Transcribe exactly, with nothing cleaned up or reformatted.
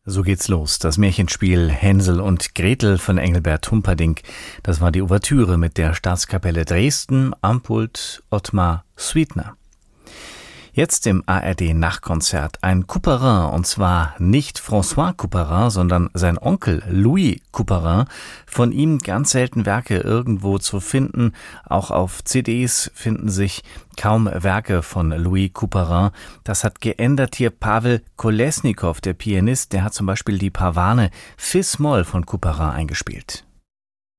So geht's los. Das Märchenspiel Hänsel und Gretel von Engelbert Humperdinck. Das war die Ouvertüre mit der Staatskapelle Dresden, am Pult Ottmar Sweetner. Jetzt im A R D-Nachtkonzert ein Couperin, und zwar nicht François Couperin, sondern sein Onkel Louis Couperin. Von ihm ganz selten Werke irgendwo zu finden. Auch auf C Ds finden sich kaum Werke von Louis Couperin. Das hat geändert hier Pavel Kolesnikow, der Pianist. Der hat zum Beispiel die Pavane Fis-Moll von Couperin eingespielt.